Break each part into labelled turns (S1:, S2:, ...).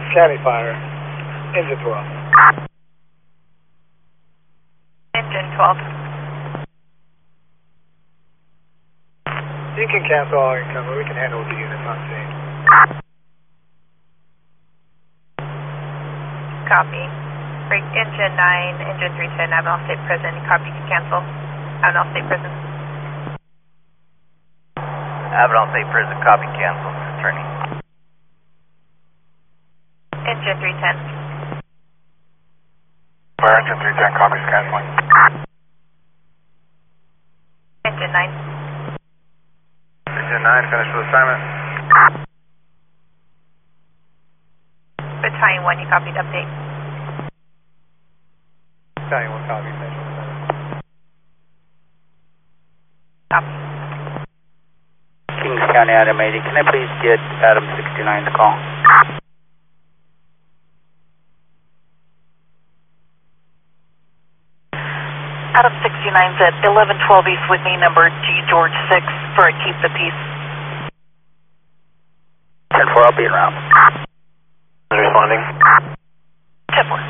S1: County Fire, engine 12.
S2: Engine 12.
S1: You can cancel all incoming. We can handle the units on scene.
S2: Copy. Break engine 9, engine 310, Avenal State Prison. Copy, cancel. Avenal State Prison.
S3: Avenal State Prison, copy, cancel. Returning.
S2: Engine 310.
S1: Fire engine 310, copies canceling.
S2: Engine 9.
S1: Engine 9, finished with assignment.
S2: Battalion 1, you copied update.
S1: Battalion 1, copy, finished with assignment.
S2: Copy.
S4: Kings County Adam 80, can I please get Adam 69's call?
S5: Adam 69's at 1112 East Whitney, number G George 6 for a keep the peace.
S4: 10-4, I'll be around.
S1: Responding.
S5: 10-4.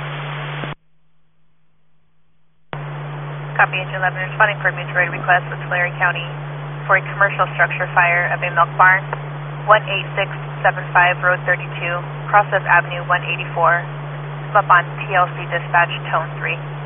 S2: Copy, engine 11, responding for a mutual aid request with Tulare County for a commercial structure fire of a milk barn, 18675 Road 32, Cross of Avenue 184. Come up on TLC dispatch tone 3.